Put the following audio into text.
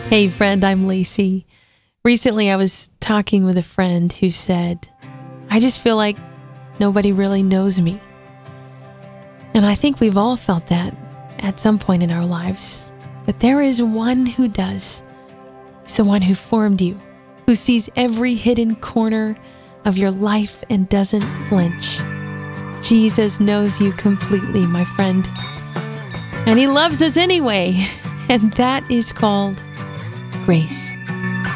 Hey friend, I'm Lacey. Recently I was talking with a friend who said, I just feel like nobody really knows me. And I think we've all felt that at some point in our lives. But there is one who does. It's the one who formed you, who sees every hidden corner of your life and doesn't flinch. Jesus knows you completely, my friend. And he loves us anyway. And that is called grace.